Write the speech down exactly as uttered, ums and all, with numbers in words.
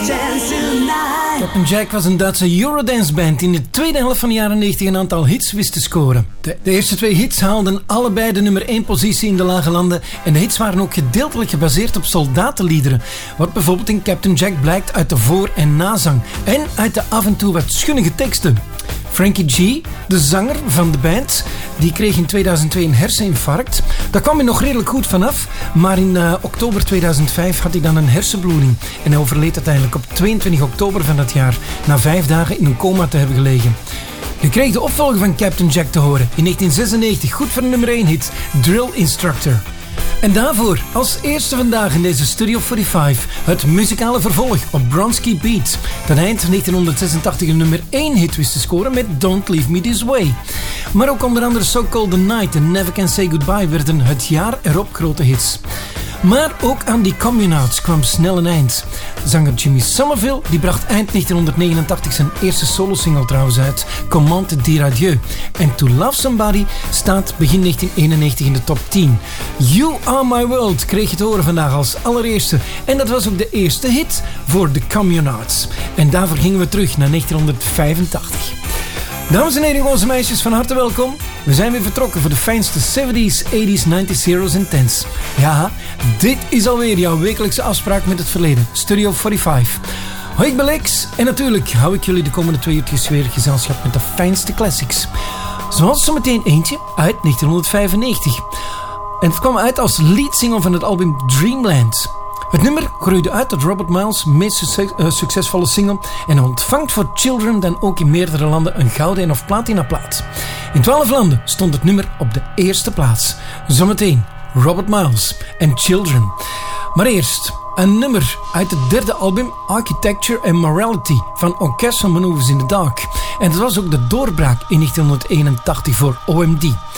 Captain Jack was een Duitse Eurodance band die in de tweede helft van de jaren negentig een aantal hits wist te scoren. De, de eerste twee hits haalden allebei de nummer één positie in de lage landen en de hits waren ook gedeeltelijk gebaseerd op soldatenliederen, wat bijvoorbeeld in Captain Jack blijkt uit de voor- en nazang en uit de af en toe wat schunnige teksten. Frankie G, de zanger van de band, die kreeg in tweeduizend twee een herseninfarct. Daar kwam hij nog redelijk goed vanaf, maar in uh, oktober tweeduizend vijf had hij dan een hersenbloeding. En hij overleed uiteindelijk op tweeëntwintig oktober van dat jaar, na vijf dagen in een coma te hebben gelegen. Je kreeg de opvolger van Captain Jack te horen in negentien zesennegentig, goed voor de nummer één hit, Drill Instructor. En daarvoor, als eerste vandaag in deze Studio vijfenveertig, het muzikale vervolg op Bronski Beat, dat eind negentien zesentachtig een nummer één hit wist te scoren met Don't Leave Me This Way. Maar ook onder andere So Cold the Night en Never Can Say Goodbye werden het jaar erop grote hits. Maar ook aan die Communards kwam snel een eind. Zanger Jimmy Somerville die bracht eind negentien negenentachtig zijn eerste solosingle trouwens uit, Comment te dire adieu. En To Love Somebody staat begin negentien eenennegentig in de top tien. You Are My World kreeg je te horen vandaag als allereerste. En dat was ook de eerste hit voor de Communards. En daarvoor gingen we terug naar negentien vijfentachtig. Dames en heren, jongens en meisjes, van harte welkom. We zijn weer vertrokken voor de fijnste zeventies, tachtiger, negentig, zero's en tens. Ja, dit is alweer jouw wekelijkse afspraak met het verleden. Studio vijfenveertig. Hoi, ik ben Lex. En natuurlijk hou ik jullie de komende twee uurtjes weer gezelschap met de fijnste classics. Zoals zometeen eentje uit negentien vijfennegentig. En het kwam uit als leadsingle van het album Dreamland. Het nummer groeide uit tot Robert Miles' meest succes, uh, succesvolle single en ontvangt voor Children dan ook in meerdere landen een gouden en of platina plaat. In twaalf landen stond het nummer op de eerste plaats. Zometeen Robert Miles en Children. Maar eerst een nummer uit het derde album Architecture and Morality van Orchestral Maneuvers in the Dark. En dat was ook de doorbraak in negentien eenentachtig voor O M D.